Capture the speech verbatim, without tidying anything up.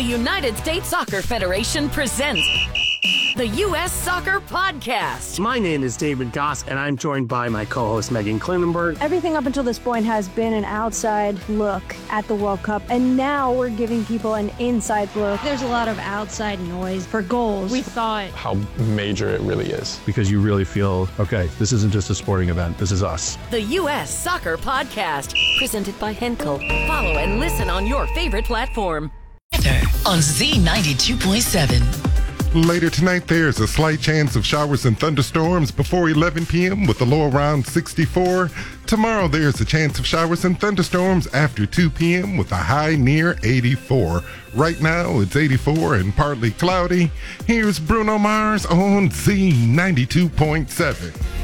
The United States Soccer Federation presents the U S Soccer Podcast. My name is David Goss, and I'm joined by my co-host Megan Klinenberg. Everything up until this point has been an outside look at the World Cup, and now we're giving people an inside look. There's a lot of outside noise for goals. We thought how major it really is. Because you really feel, okay, this isn't just a sporting event, this is us. The U S Soccer Podcast, presented by Henkel. Follow and listen on your favorite platform. On Z ninety-two point seven. Later tonight, there's a slight chance of showers and thunderstorms before eleven p.m. with a low around sixty-four. Tomorrow, there's a chance of showers and thunderstorms after two p.m. with a high near eighty-four. Right now, it's eighty-four and partly cloudy. Here's Bruno Mars on Z ninety-two point seven.